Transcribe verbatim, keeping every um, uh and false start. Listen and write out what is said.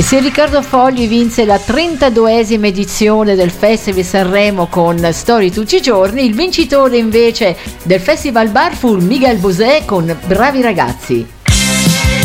E se Riccardo Fogli vinse la trentaduesima edizione del Festival Sanremo con Storie tutti i giorni, il vincitore invece del Festival Bar fu Miguel Bosé con Bravi ragazzi.